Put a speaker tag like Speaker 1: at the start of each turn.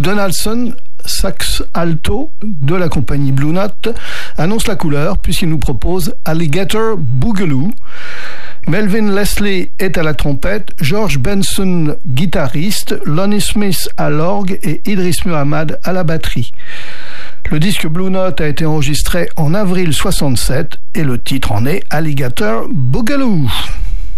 Speaker 1: Donaldson, sax alto de la compagnie Blue Note, annonce la couleur puisqu'il nous propose Alligator Boogaloo. Melvin Leslie est à la trompette, George Benson guitariste, Lonnie Smith à l'orgue et Idris Muhammad à la batterie. Le disque Blue Note a été enregistré en avril 67 et le titre en est Alligator Boogaloo.